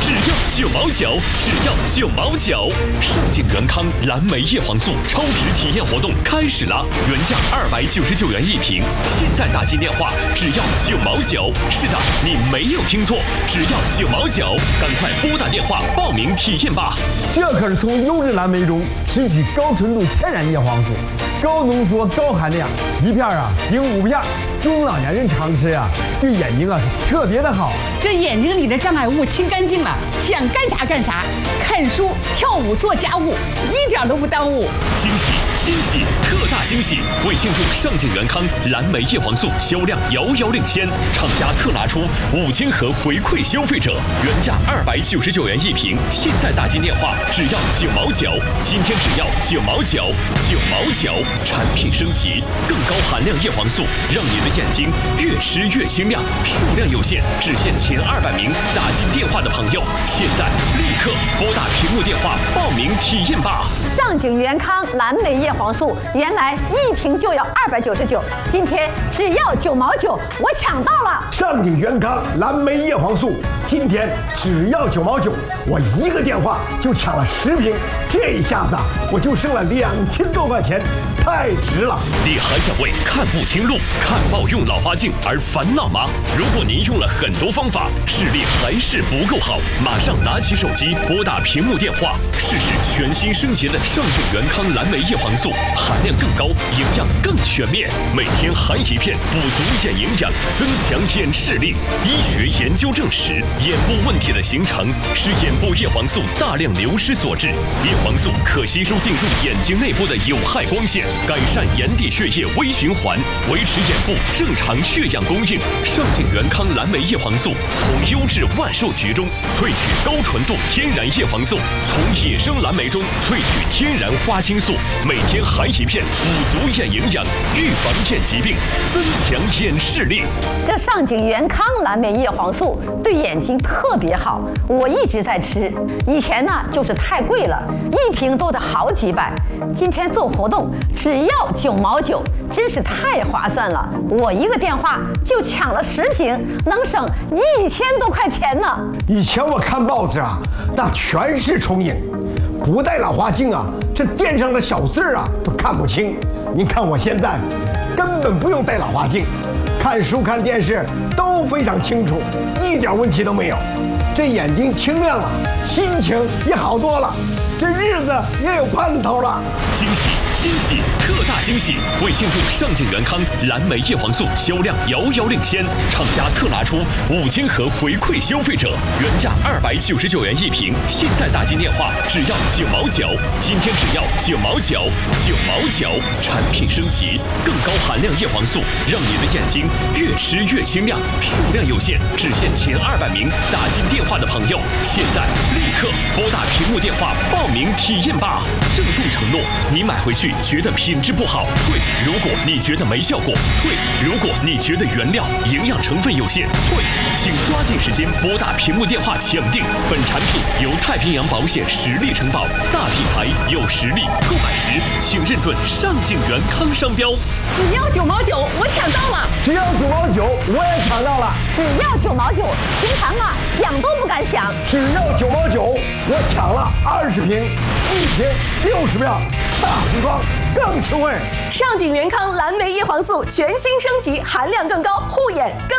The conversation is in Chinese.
只要9毛9，只要9毛9。上镜元康蓝莓叶黄素超值体验活动开始了，原价299元一瓶，现在打进电话只要9毛9。是的，你没有听错，只要9毛9，赶快拨打电话报名体验吧。 这可是从优质蓝莓中提取高纯度天然叶黄素，高浓缩高含量，一片顶5片，中老年人常吃对眼睛是特别的好。 这眼睛里的障碍物清干净了，想干啥干啥，看书、跳舞、做家务，一点都不耽误。 惊喜惊喜，特大惊喜！为庆祝上镜元康蓝莓叶黄素销量遥遥领先，厂家特拿出5000盒回馈消费者，原价299元一瓶，现在打进电话只要9毛9，今天只要9毛9，9毛9。产品升级，更高含量叶黄素，让你的眼睛越吃越清亮。数量有限，只限前200名打进电话的朋友，现在立刻拨打屏幕电话报名体验吧。 上镜元康蓝莓叶黄素原来一瓶就要299，今天只要9毛9，我抢到了。 上镜元康蓝莓叶黄素今天只要9毛9，我一个电话就抢了10瓶，这一下子我就剩了2000多块钱，太值了。 你还在为看不清路、看报用老花镜而烦恼吗？如果您用了很多方法，视力还是不够好，马上拿起手机拨打屏幕电话，试试全新升级的上镜元康蓝莓叶黄素，含量更高，营养更全面，每天含1片，补足眼营养，增强眼视力。医学研究证实，眼部问题的形成是眼部叶黄素大量流失所致。叶黄素可吸收进入眼睛内部的有害光线，改善眼底血液微循环，维持眼部正常血氧供应。上镜元康蓝莓叶黄素从优质万寿菊中萃取高纯度天然叶黄素，从野生蓝莓中萃取天然花青素，每天含1片，补足眼营养，预防眼疾病，增强眼视力。 这上镜元康蓝莓叶黄素对眼睛特别好，我一直在吃。以前呢就是太贵了，一瓶都得好几百，今天做活动只要9毛9，真是太划算了。我一个电话就抢了10瓶，能省1000多块钱呢。 以前我看报纸那全是重影，不戴老花镜这垫上的小字都看不清。您看我现在根本不用戴老花镜，看书看电视都非常清楚，一点问题都没有。这眼睛清亮了，心情也好多了，这日子也有盼头了。 惊喜惊喜，特大惊喜！为庆祝上镜元康蓝莓叶黄素销量遥遥领先，厂家特拿出5000盒回馈消费者，原价299元一瓶，现在打进电话只要9毛9，今天只要9毛9，9毛9。产品升级，更高含量叶黄素，让你的眼睛越吃越清亮。数量有限，只限前200名打进电话的朋友，现在立刻拨打屏幕电话报名体验吧。郑重承诺，你买回去觉得品质不好，退；如果你觉得没效果，退；如果你觉得原料营养成分有限，退。请抓紧时间拨打屏幕电话抢订。本产品由太平洋保险实力承保，大品牌有实力，购买时请认准上镜元康商标。 只要9毛9，我抢到了。 只要9毛9，我也抢到了。 只要9毛9，平常想都不敢想。 只要9毛9，我抢了20瓶，一瓶60秒，大瓶装更实惠。 上镜元康蓝莓叶黄素全新升级，含量更高，护眼更